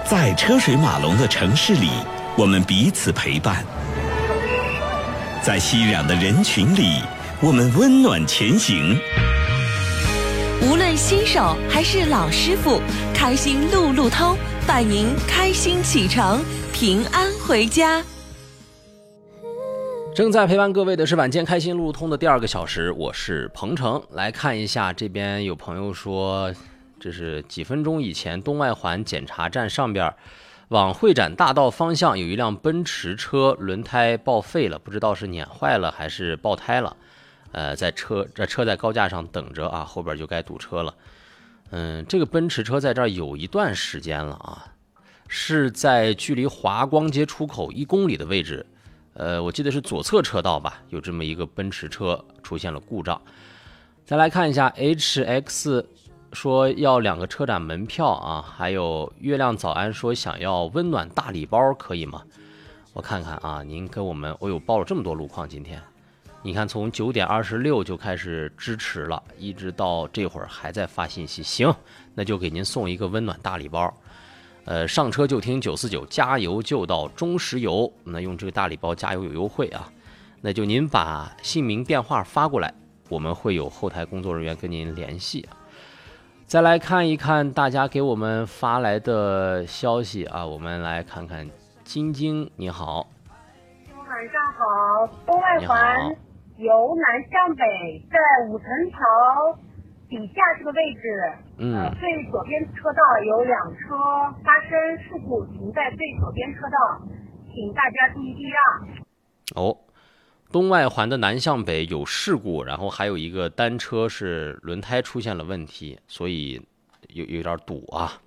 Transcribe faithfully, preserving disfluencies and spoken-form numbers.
在车水马龙的城市里，我们彼此陪伴；在熙攘的人群里，我们温暖前行。 无论新手还是老师傅，开心路路通，伴您开心启程，平安回家。 正在陪伴各位的是晚间开心路路通的第二个小时，我是鹏程。来看一下，这边有朋友说，这是几分钟以前东外环检查站上边往会展大道方向有一辆奔驰车轮胎报废了，不知道是碾坏了还是爆胎了。呃，在车这车在高架上等着啊，后边就该堵车了。嗯，这个奔驰车在这儿有一段时间了啊，是在距离华光街出口一公里的位置。呃，我记得是左侧车道吧，有这么一个奔驰车出现了故障。再来看一下 H X 说要两个车展门票啊，还有月亮早安说想要温暖大礼包，可以吗？我看看啊，您给我们，我有报了这么多路况，今天你看从九点二十六就开始支持了，一直到这会儿还在发信息。行，那就给您送一个温暖大礼包。呃，上车就听九四九，加油就到中石油，那用这个大礼包加油有优惠啊。那就您把姓名电话发过来，我们会有后台工作人员跟您联系。再来看一看大家给我们发来的消息啊，我们来看看晶晶，你好。 晚上好，东外环由南向北，在五层桥底下这个位置， 嗯， 呃，最左边车道有两车发生事故，停在最左边车道，请大家注意避让。 哦，东外环的南向北有事故，然后还有一个单车是轮胎出现了问题，所以有有点堵啊。